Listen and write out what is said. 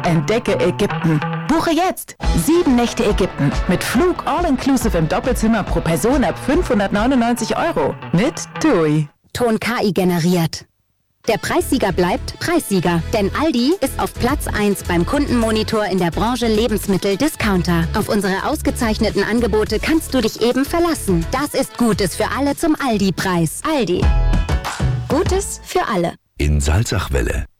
Entdecke Ägypten. Buche jetzt 7 Nächte Ägypten mit Flug all-inclusive im Doppelzimmer pro Person ab 599 € mit TUI. Ton KI generiert. Der Preissieger bleibt Preissieger, denn Aldi ist auf Platz 1 beim Kundenmonitor in der Branche Lebensmittel-Discounter. Auf unsere ausgezeichneten Angebote kannst du dich eben verlassen. Das ist Gutes für alle zum Aldi-Preis. Aldi. Gutes für alle. In Salzachwelle.